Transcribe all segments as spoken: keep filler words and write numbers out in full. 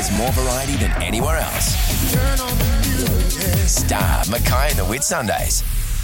There's more variety than anywhere else. Turn on the music. Star, Mackay and the Whitsundays.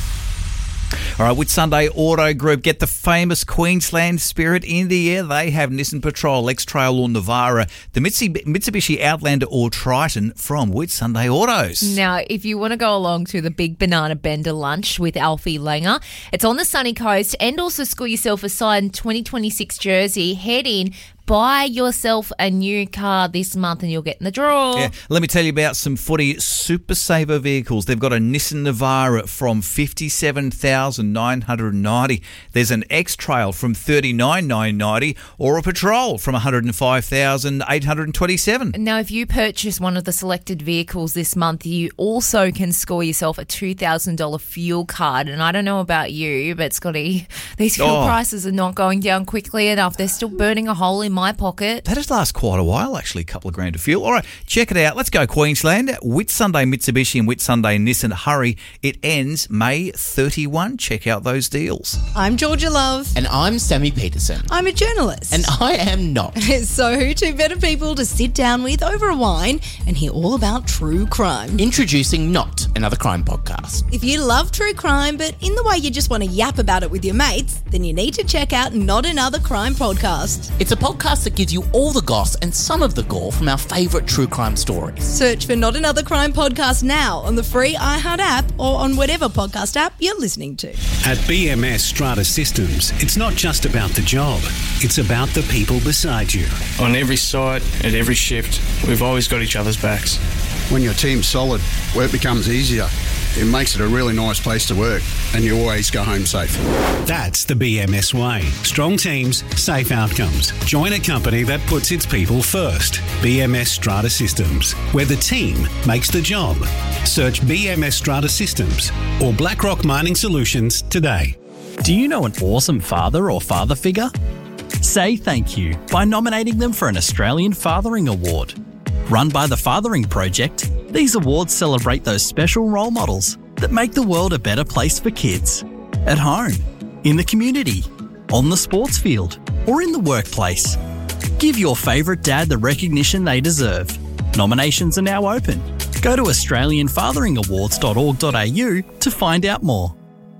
All right, Whitsunday Auto Group, get the famous Queensland spirit in the air. They have Nissan Patrol, X-Trail or Navara, the Mitsubishi Outlander or Triton from Whitsunday Autos. Now, if you want to go along to the Big Banana Bender lunch with Alfie Langer, it's on the sunny coast, and also score yourself a signed twenty twenty-six jersey. Head in, buy yourself a new car this month and you'll get in the draw. Yeah, let me tell you about some footy Super Saver vehicles. They've got a Nissan Navara from fifty-seven thousand nine hundred ninety dollars. There's an X-Trail from thirty-nine thousand nine hundred ninety dollars or a Patrol from one hundred five thousand eight hundred twenty-seven dollars. Now, if you purchase one of the selected vehicles this month, you also can score yourself a two thousand dollars fuel card. And I don't know about you, but Scotty, these fuel Oh. prices are not going down quickly enough. They're still burning a hole in my pocket. That has lasted quite a while, actually, a couple of grand of fuel. All right, check it out. Let's go Queensland. Whitsunday Mitsubishi and Whitsunday Nissan. Hurry, it ends May thirty-first. Check out those deals. I'm Georgia Love. And I'm Sammy Peterson. I'm a journalist. And I am not. So who two better people to sit down with over a wine and hear all about true crime? Introducing Not, another crime podcast. If you love true crime, but in the way you just want to yap about it with your mates, then you need to check out Not Another Crime Podcast. It's a podcast that gives you all the goss and some of the gore from our favourite true crime stories. Search for Not Another Crime Podcast now on the free iHeart app or on whatever podcast app you're listening to. At B M S Strata Systems, it's not just about the job, it's about the people beside you. On every site, at every shift, we've always got each other's backs. When your team's solid, work becomes easier. It makes it a really nice place to work, and you always go home safe. That's the B M S way. Strong teams, safe outcomes. Join a company that puts its people first. B M S Strata Systems, where the team makes the job. Search B M S Strata Systems or BlackRock Mining Solutions today. Do you know an awesome father or father figure? Say thank you by nominating them for an Australian Fathering Award. Run by the Fathering Project, these awards celebrate those special role models that make the world a better place for kids. At home, in the community, on the sports field, or in the workplace. Give your favourite dad the recognition they deserve. Nominations are now open. Go to australian fathering awards dot org dot a u to find out more.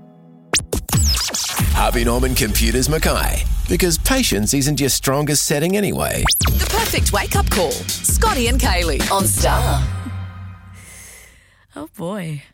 Harvey Norman Computers Mackay. Because patience isn't your strongest setting anyway. The perfect wake-up call. Scotty and Kaylee on Star. Oh boy.